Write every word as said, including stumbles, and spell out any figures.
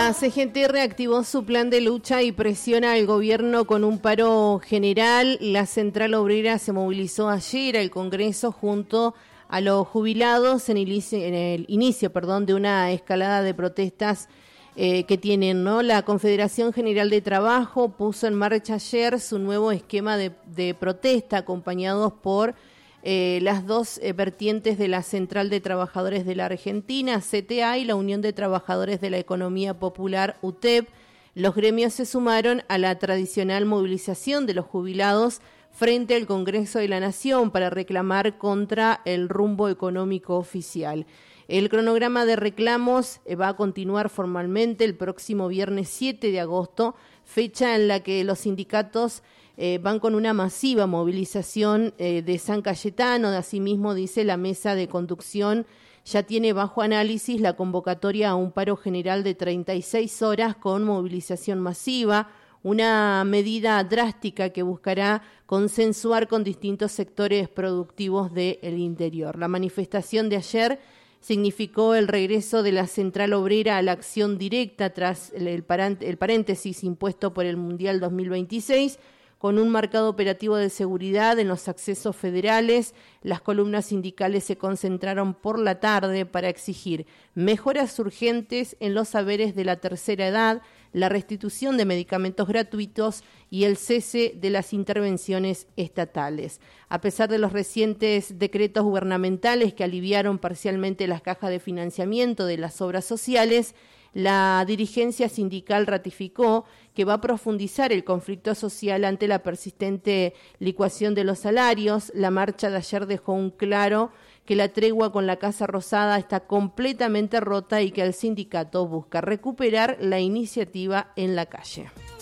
La C G T reactivó su plan de lucha y presiona al gobierno con un paro general. La Central Obrera se movilizó ayer al Congreso junto a los jubilados en, inicio, en el inicio perdón, de una escalada de protestas eh, que tienen, ¿no? La Confederación General de Trabajo puso en marcha ayer su nuevo esquema de, de protesta, acompañados por Eh, las dos eh, vertientes de la Central de Trabajadores de la Argentina, C T A, y la Unión de Trabajadores de la Economía Popular, U T E P. Los gremios se sumaron a la tradicional movilización de los jubilados frente al Congreso de la Nación para reclamar contra el rumbo económico oficial. El cronograma de reclamos eh, va a continuar formalmente el próximo viernes siete de agosto, fecha en la que los sindicatos Eh, van con una masiva movilización eh, de San Cayetano. Asimismo, dice la mesa de conducción, ya tiene bajo análisis la convocatoria a un paro general de treinta y seis horas con movilización masiva, una medida drástica que buscará consensuar con distintos sectores productivos del interior. La manifestación de ayer significó el regreso de la Central Obrera a la acción directa tras el, el paréntesis impuesto por el Mundial dos mil veintiséis, con un marcado operativo de seguridad en los accesos federales. Las columnas sindicales se concentraron por la tarde para exigir mejoras urgentes en los saberes de la tercera edad, la restitución de medicamentos gratuitos y el cese de las intervenciones estatales. A pesar de los recientes decretos gubernamentales que aliviaron parcialmente las cajas de financiamiento de las obras sociales, la dirigencia sindical ratificó que va a profundizar el conflicto social ante la persistente licuación de los salarios. La marcha de ayer dejó un claro que la tregua con la Casa Rosada está completamente rota y que el sindicato busca recuperar la iniciativa en la calle.